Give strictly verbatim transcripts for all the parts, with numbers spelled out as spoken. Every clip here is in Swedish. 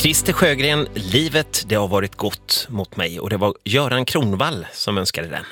Christer Sjögren, livet det har varit gott mot mig och det var Göran Kronvall som önskade den.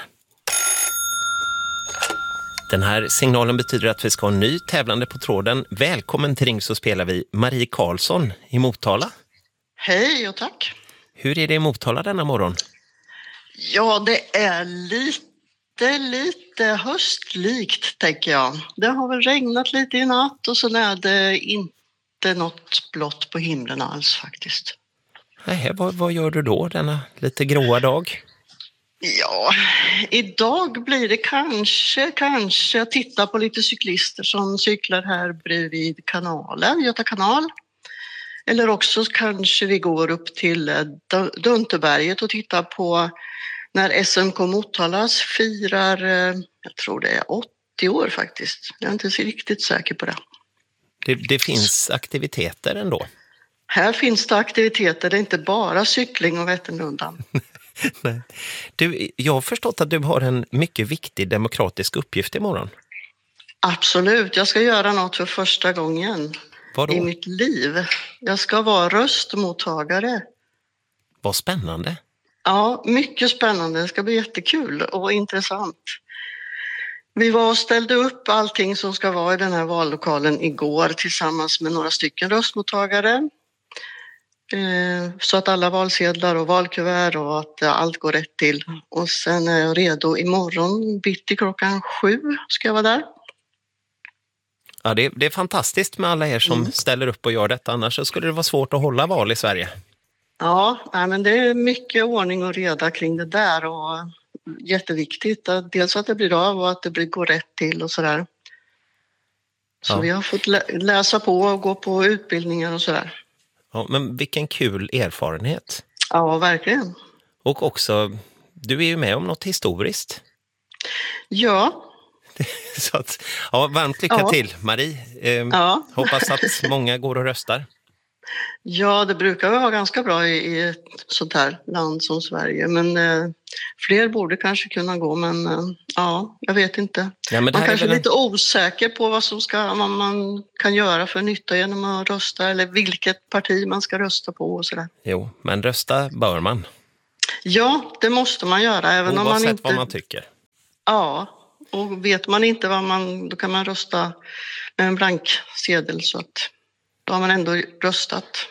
Den här signalen betyder att vi ska ha en ny tävlande på tråden. Välkommen till Ring så spelar vi Marie Karlsson i Motala. Hej och tack. Hur är det i Motala denna morgon? Ja, det är lite, lite höstlikt tänker jag. Det har väl regnat lite i natt och så är det inte något blått på himlen alls faktiskt. Nej, vad, vad gör du då denna lite gråa dag? Ja, idag blir det kanske, kanske jag tittar på lite cyklister som cyklar här bredvid kanalen, Göta kanal. Eller också kanske vi går upp till Dunterberget och tittar på när S M K Motalas firar, jag tror det är åttio år faktiskt. Jag är inte så riktigt säker på det. Det, det finns aktiviteter ändå. Här finns det aktiviteter, det är inte bara cykling och Vätternrundan. Nej. Du, jag har förstått att du har en mycket viktig demokratisk uppgift imorgon. Absolut, jag ska göra något för första gången Vadå? i mitt liv. Jag ska vara röstmottagare. Vad spännande. Ja, mycket spännande. Det ska bli jättekul och intressant. Vi var och ställde upp allting som ska vara i den här vallokalen igår tillsammans med några stycken röstmottagare. Så att alla valsedlar och valkuvert och att allt går rätt till. Och sen är jag redo imorgon bitti klockan sju ska jag vara där. Ja, det, det är fantastiskt med alla er som mm. ställer upp och gör detta. Annars så skulle det vara svårt att hålla val i Sverige. Ja, nej, men det är mycket ordning och reda kring det där och jätteviktigt. Att dels att det blir av och att det blir, går rätt till och sådär. Så ja. Vi har fått lä- läsa på och gå på utbildningar och sådär. Ja, men vilken kul erfarenhet. Ja, verkligen. Och också, du är ju med om något historiskt. Ja. Så att, ja, varmt lycka ja. till, Marie. Eh, ja. Hoppas att många går och röstar. Ja, det brukar vara ganska bra i, i ett sånt här land som Sverige. Men eh, fler borde kanske kunna gå, men eh, ja, jag vet inte. Ja, man kanske är en... lite osäker på vad, som ska, vad man kan göra för nytta genom att rösta eller vilket parti man ska rösta på och sådär. Jo, men rösta bör man. Ja, det måste man göra. Även om man inte... vad man tycker. Ja, och vet man inte vad man... Då kan man rösta med en blank sedel så att då har man ändå röstat.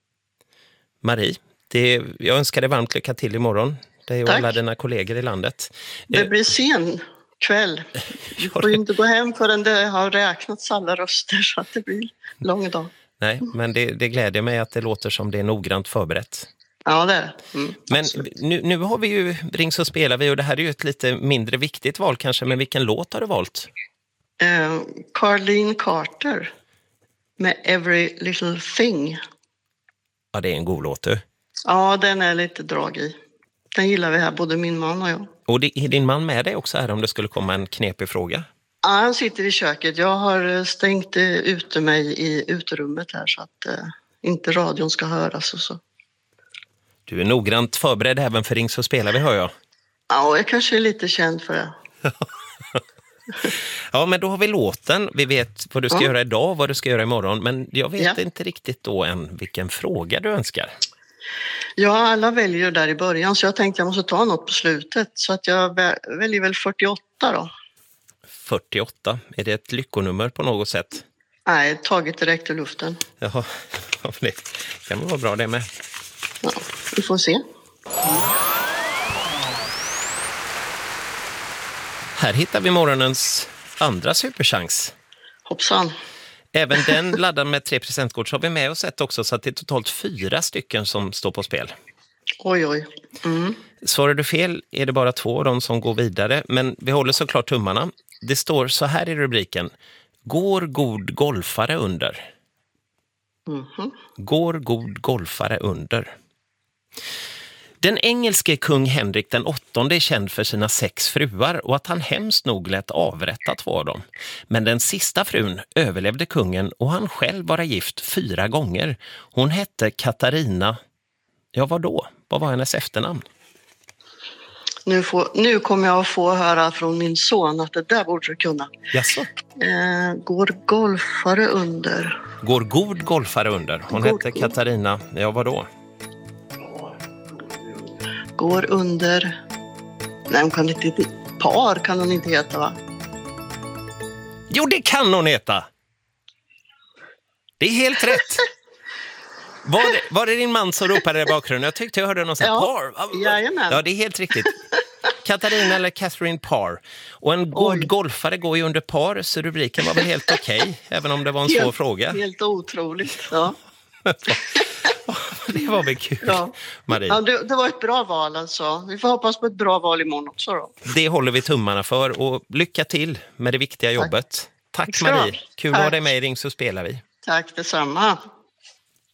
Marie, det, jag önskar dig varmt lycka till imorgon. Det är alla dina kollegor i landet. Det blir sen kväll. Du får ju inte gå hem förrän det har räknats alla röster så att det blir lång dag. Nej, men det, det gläder mig att det låter som det är noggrant förberett. Ja, det är mm, Men nu, nu har vi ju Ring så spelar vi och det här är ju ett lite mindre viktigt val kanske, men vilken låt har du valt? Uh, Carlene Carter med Every Little Thing. Ja, det är en god låt du. Ja, den är lite drag i. Den gillar vi här, både min man och jag. Och det, är din man med dig också här om det skulle komma en knepig fråga? Ja, han sitter i köket. Jag har stängt ute mig i uterummet här så att uh, inte radion ska höras och så. Du är noggrant förberedd även för Ring så spelar vi, hör jag. Ja, jag kanske är lite känd för det. Ja, men då har vi låten. Vi vet vad du ska ja. göra idag och vad du ska göra imorgon. Men jag vet ja. inte riktigt då än vilken fråga du önskar. Ja, alla väljer där i början så jag tänkte jag måste ta något på slutet. Så att jag väljer väl fyrtioåtta då. fyrtioåtta, är det ett lyckonummer på något sätt? Nej, taget direkt ur luften. Jaha, det kan vara bra det med. Ja, vi får se. Här hittar vi morgonens andra superchans. Hoppsan. Även den laddad med tre presentkort så har vi med oss ett också så att det är totalt fyra stycken som står på spel. Oj, oj. Mm. Svarar du fel är det bara två av dem som går vidare, men vi håller såklart tummarna. Det står så här i rubriken. Går god golfare under? Mm-hmm. Går god golfare under? Den engelske kung Henrik den åttonde är känd för sina sex fruar och att han hemskt nog lät avrätta två av dem. Men den sista frun överlevde kungen och han själv var gift fyra gånger. Hon hette Katarina. Ja, vad då? Vad var hennes efternamn? Nu, får, nu kommer jag att få höra från min son att det där borde du kunna. Jaså? Eh, går golfare under? Går god golfare under? Hon God, hette Katarina. Ja, vadå? Går under... Nej, hon kan inte... Par kan hon inte heta, va? Jo, det kan hon heta! Det är helt rätt. Var det, var det din man som ropade i bakgrunden? Jag tyckte jag hörde någon sån här Ja, Parr. jajamän. Ja, det är helt riktigt. Katarina eller Catherine Parr. Och en god Oj. golfare går ju under par, så rubriken var väl helt okej, okay, även om det var en svår helt, fråga. Helt otroligt, ja. Det var väl kul, ja. Marie. Ja, det, det var ett bra val alltså. Vi får hoppas på ett bra val imorgon också då. Det håller vi tummarna för, och lycka till med det viktiga jobbet. Tack, Tack Marie. Kul att ha dig med i Ring så spelar vi. Tack detsamma.